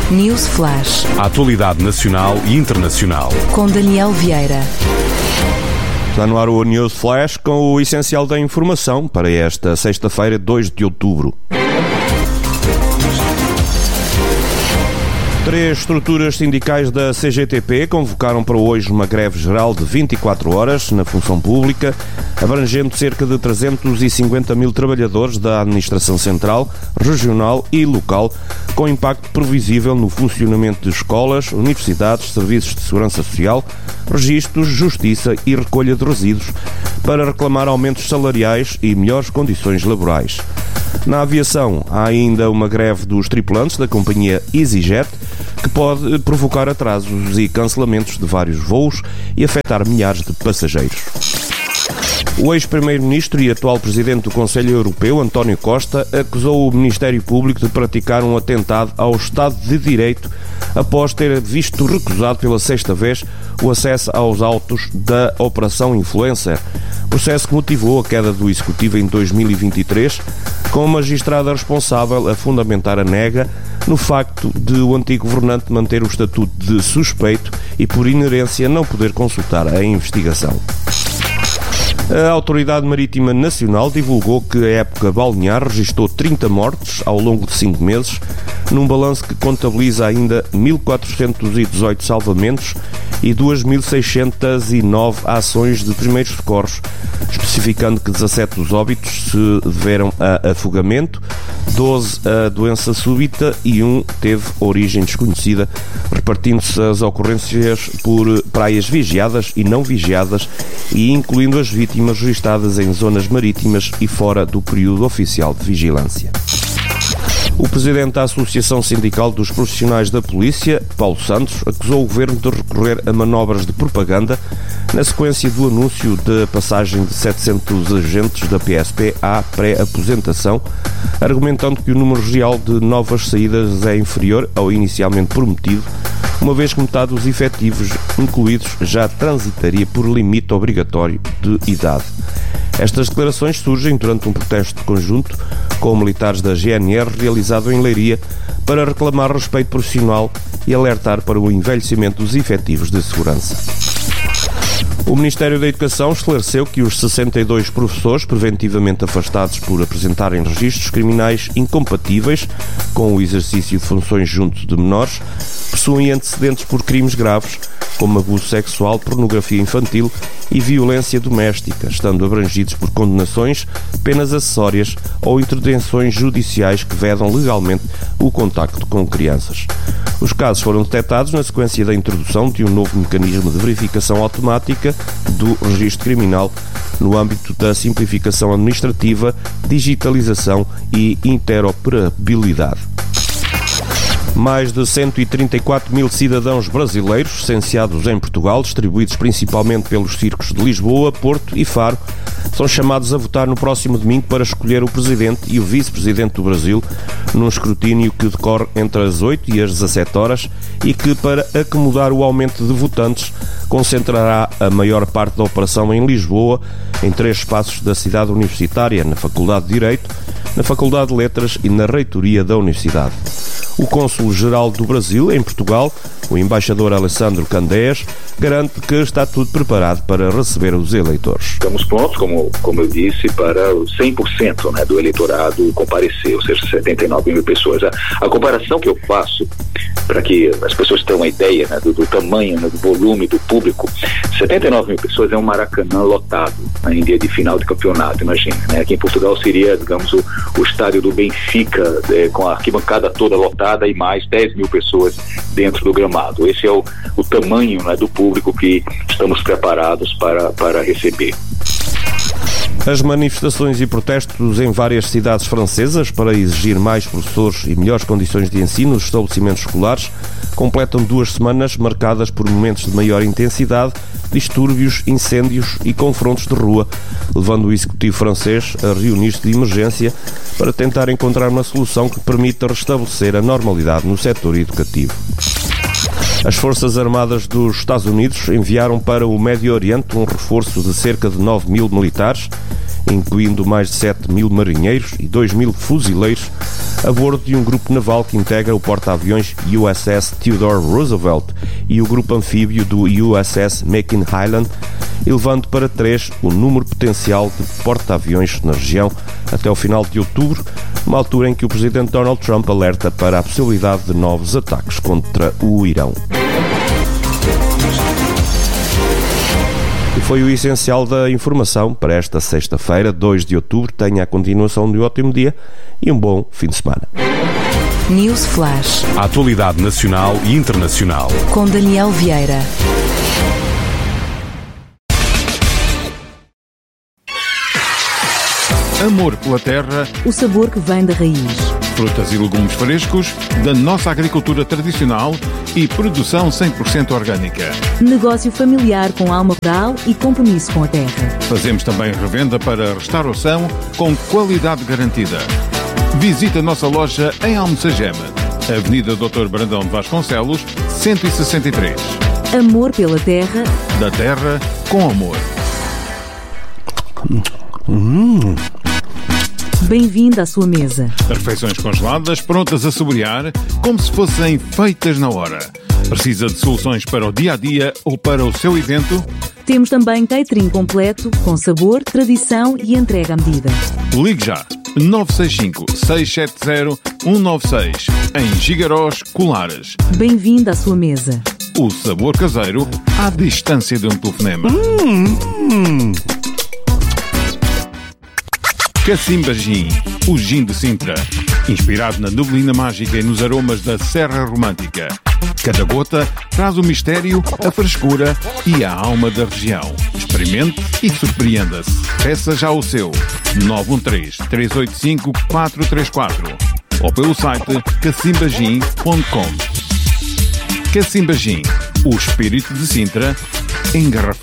News Flash. A atualidade nacional e internacional. Com Daniel Vieira. Está no ar o News Flash com o essencial da informação para esta sexta-feira, 2 de outubro. 3 estruturas sindicais da CGTP convocaram para hoje uma greve geral de 24 horas na função pública, abrangendo cerca de 350 mil trabalhadores da administração central, regional e local, com impacto previsível no funcionamento de escolas, universidades, serviços de segurança social, registros, justiça e recolha de resíduos, para reclamar aumentos salariais e melhores condições laborais. Na aviação, há ainda uma greve dos tripulantes da companhia EasyJet, que pode provocar atrasos e cancelamentos de vários voos e afetar milhares de passageiros. O ex-primeiro-ministro e atual presidente do Conselho Europeu, António Costa, acusou o Ministério Público de praticar um atentado ao Estado de Direito após ter visto recusado pela sexta vez o acesso aos autos da Operação Influencer, processo que motivou a queda do Executivo em 2023, com a magistrada responsável a fundamentar a nega no facto de o antigo governante manter o estatuto de suspeito e, por inerência, não poder consultar a investigação. A Autoridade Marítima Nacional divulgou que a época balnear registrou 30 mortes ao longo de 5 meses, num balanço que contabiliza ainda 1.418 salvamentos e 2.609 ações de primeiros socorros, especificando que 17 dos óbitos se deveram a afogamento, 12 a doença súbita e 1 teve origem desconhecida, repartindo-se as ocorrências por praias vigiadas e não vigiadas e incluindo as vítimas registadas em zonas marítimas e fora do período oficial de vigilância. O presidente da Associação Sindical dos Profissionais da Polícia, Paulo Santos, acusou o governo de recorrer a manobras de propaganda na sequência do anúncio da passagem de 700 agentes da PSP à pré-aposentação, argumentando que o número real de novas saídas é inferior ao inicialmente prometido, uma vez que metade dos efetivos incluídos já transitaria por limite obrigatório de idade. Estas declarações surgem durante um protesto conjunto com militares da GNR realizado em Leiria para reclamar respeito profissional e alertar para o envelhecimento dos efetivos de segurança. O Ministério da Educação esclareceu que os 62 professores preventivamente afastados por apresentarem registros criminais incompatíveis com o exercício de funções junto de menores possuem antecedentes por crimes graves, como abuso sexual, pornografia infantil e violência doméstica, estando abrangidos por condenações, penas acessórias ou intervenções judiciais que vedam legalmente o contacto com crianças. Os casos foram detectados na sequência da introdução de um novo mecanismo de verificação automática do registro criminal no âmbito da simplificação administrativa, digitalização e interoperabilidade. Mais de 134 mil cidadãos brasileiros licenciados em Portugal, distribuídos principalmente pelos circos de Lisboa, Porto e Faro, são chamados a votar no próximo domingo para escolher o Presidente e o Vice-Presidente do Brasil, num escrutínio que decorre entre as 8 e as 17 horas e que, para acomodar o aumento de votantes, concentrará a maior parte da operação em Lisboa, em 3 espaços da cidade universitária, na Faculdade de Direito, na Faculdade de Letras e na Reitoria da Universidade. O Cônsul-Geral do Brasil, em Portugal, o embaixador Alessandro Candeias, garante que está tudo preparado para receber os eleitores. Estamos prontos, como eu disse, para 100% do eleitorado comparecer, ou seja, 79 mil pessoas. A comparação que eu faço, para que as pessoas tenham uma ideia do tamanho, do volume do público, 79 mil pessoas é um Maracanã lotado em dia de final de campeonato, imagina. Aqui em Portugal seria, digamos, o estádio do Benfica, com a arquibancada toda lotada e mais 10 mil pessoas dentro do gramado. Esse é o tamanho do público que estamos preparados para receber. As manifestações e protestos em várias cidades francesas para exigir mais professores e melhores condições de ensino nos estabelecimentos escolares completam 2 semanas marcadas por momentos de maior intensidade, distúrbios, incêndios e confrontos de rua, levando o executivo francês a reunir-se de emergência para tentar encontrar uma solução que permita restabelecer a normalidade no setor educativo. As Forças Armadas dos Estados Unidos enviaram para o Médio Oriente um reforço de cerca de 9 mil militares, incluindo mais de 7.000 marinheiros e 2.000 fuzileiros, a bordo de um grupo naval que integra o porta-aviões USS Theodore Roosevelt e o grupo anfíbio do USS McKinley, elevando para 3 o número potencial de porta-aviões na região até o final de outubro, uma altura em que o presidente Donald Trump alerta para a possibilidade de novos ataques contra o Irão. E foi o essencial da informação para esta sexta-feira, 2 de outubro. Tenha a continuação de um ótimo dia e um bom fim de semana. News Flash. A atualidade nacional e internacional. Com Daniel Vieira. Amor pela terra, O sabor que vem da raiz. frutas e legumes frescos, da nossa agricultura tradicional e produção 100% orgânica. Negócio familiar com alma rural e compromisso com a terra. Fazemos também revenda para restauração com qualidade garantida. Visite a nossa loja em Almocegema, Avenida Dr. Brandão de Vasconcelos, 163. Amor pela terra. Da terra com amor. Bem-vindo à sua mesa. Refeições congeladas prontas a saborear como se fossem feitas na hora. Precisa de soluções para o dia-a-dia ou para o seu evento? Temos também catering completo, com sabor, tradição e entrega à medida. Ligue já 965-670-196 em Gigarós, Colares. Bem-vindo à sua mesa. O sabor caseiro à distância de um telefonema. Cacimba Gin, o gin de Sintra. Inspirado na neblina mágica e nos aromas da Serra Romântica. Cada gota traz o mistério, a frescura e a alma da região. Experimente e surpreenda-se. Peça já o seu 913-385-434 ou pelo site cacimbagin.com. Cacimba Gin, o espírito de Sintra engarrafado.